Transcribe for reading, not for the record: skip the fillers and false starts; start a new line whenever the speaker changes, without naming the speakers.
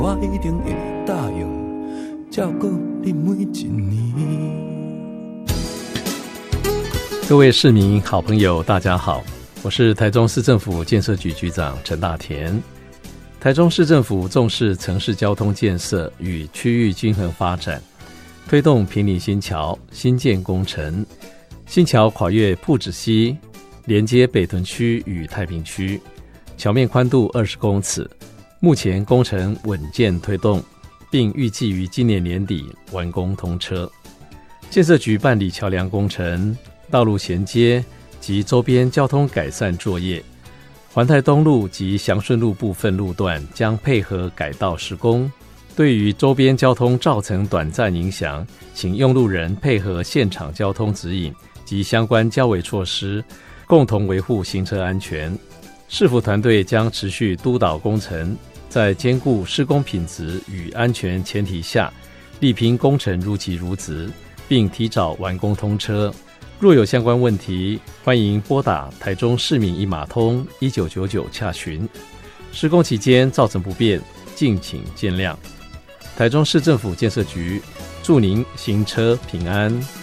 我一定会答应照顾你每一年。
各位市民好朋友大家好，我是台中市政府建设局局长陈大田。台中市政府重视城市交通建设与区域均衡发展，推动坪林新桥新建工程。新桥跨越朴子溪，连接北屯区与太平区，桥面宽度20公尺，目前工程稳健推动，并预计于今年年底完工通车。建设局办理桥梁工程、道路衔接及周边交通改善作业。环泰东路及祥顺路部分路段将配合改道施工，对于周边交通造成短暂影响，请用路人配合现场交通指引及相关交维措施，共同维护行车安全。市府团队将持续督导工程，在兼顾施工品质与安全前提下，力拼工程如期如职，并提早完工通车。若有相关问题，欢迎拨打台中市民一码通1999洽询。施工期间造成不便，敬请见谅。台中市政府建设局祝您行车平安。